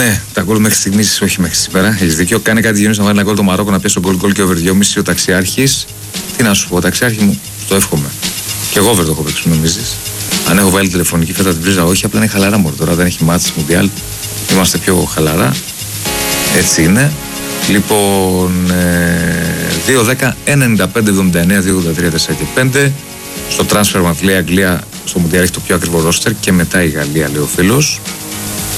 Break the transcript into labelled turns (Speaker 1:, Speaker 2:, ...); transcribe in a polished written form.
Speaker 1: Ναι, τα γκολ μέχρι στιγμής, όχι μέχρι σήμερα. Έχεις δίκιο. Κάνει κάτι γέννη να βάλει ένα γκολ το Μαρόκο να πιάσει τον γκολ και over 2,5 ο Ταξιάρχης. Τι να σου πω, ο Ταξιάρχη μου, το εύχομαι. Και εγώ over το έχω παίξει, νομίζεις. Αν έχω βάλει τηλεφωνική φέτα την πρίζα, όχι, απλά είναι χαλαρά μόνο. Τώρα δεν έχει μάτς Μουντιάλ. Είμαστε πιο χαλαρά. Έτσι είναι. Λοιπόν, 2-10-95-79, 2-83-4 και 5. Στο Transfermarkt λέει Αγγλία στο Μουντιάλ έχει το πιο ακριβό ρόστερ και μετά η Γαλλία, λέει ο φίλος.